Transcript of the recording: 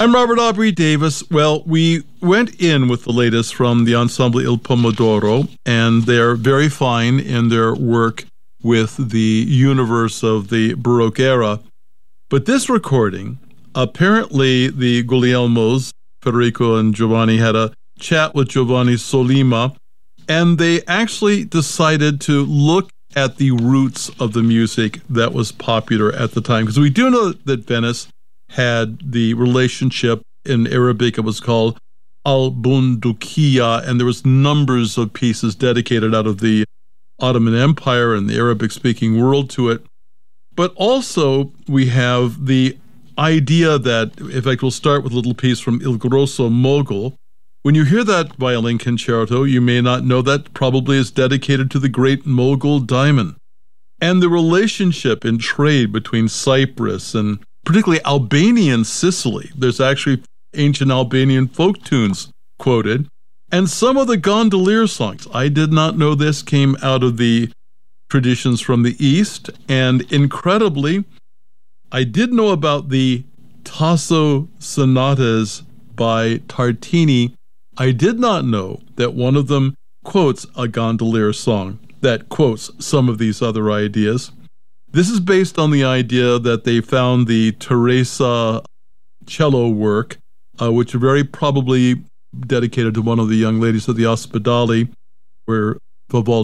I'm Robert Aubrey Davis. Well, we went in with the latest from the Ensemble Il Pomodoro, and they're very fine in their work with the universe of the Baroque era. But this recording, apparently the Guglielmos, Federico and Giovanni, had a chat with Giovanni Sollima, and they actually decided to look at the roots of the music that was popular at the time. Because we do know that Venice had the relationship in Arabic, it was called Al-Bundukiya, and there was numbers of pieces dedicated out of the Ottoman Empire and the Arabic-speaking world to it. But also we have the idea that, in fact, we'll start with a little piece from Il Grosso Mogul. When you hear that violin concerto, you may not know that probably is dedicated to the great Mogul diamond. And the relationship in trade between Cyprus and particularly Albanian Sicily. There's actually ancient Albanian folk tunes quoted. And some of the gondolier songs, I did not know this, came out of the traditions from the East. And incredibly, I did know about the Tasso sonatas by Tartini. I did not know that one of them quotes a gondolier song that quotes some of these other ideas. This is based on the idea that they found the Teresa cello work, which are very probably dedicated to one of the young ladies of the Ospedali, where Vivaldi